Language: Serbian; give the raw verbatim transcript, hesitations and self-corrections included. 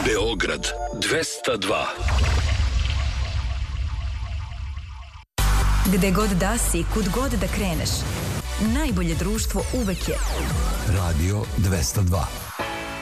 Beograd dvesta dva. Gde god da si, kud god da kreneš, najbolje društvo uvek je Radio dvesta dva.